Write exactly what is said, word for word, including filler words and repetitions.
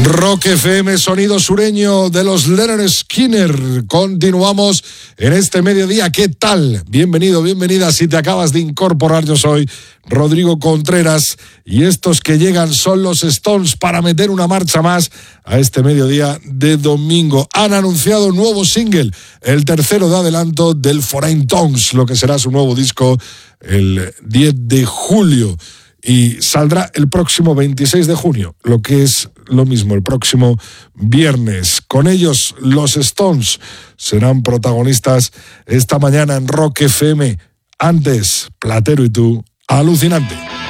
Rock F M, sonido sureño de los Lynyrd Skynyrd. Continuamos en este mediodía. ¿Qué tal? Bienvenido, bienvenida. Si te acabas de incorporar, yo soy Rodrigo Contreras y estos que llegan son los Stones para meter una marcha más a este mediodía de domingo. Han anunciado un nuevo single, el tercero de adelanto del Foreign Tongues, lo que será su nuevo disco el diez de julio. Y saldrá el próximo veintiséis de junio, lo que es lo mismo, el próximo viernes. Con ellos, los Stones serán protagonistas esta mañana en Rock F M. Antes, Platero y tú, alucinante.